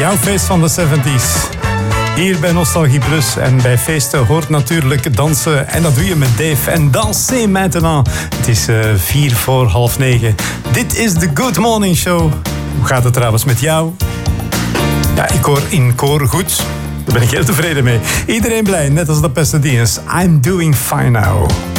Jouw feest van de 70s. Hier bij Nostalgie Plus. En bij feesten hoort natuurlijk dansen. En dat doe je met Dave. En dansez maintenant. Het is 9:04. Dit is de Good Morning Show. Hoe gaat het trouwens met jou? Ja, ik hoor in koor goed. Daar ben ik heel tevreden mee. Iedereen blij, net als de Pasadena's. I'm doing fine now.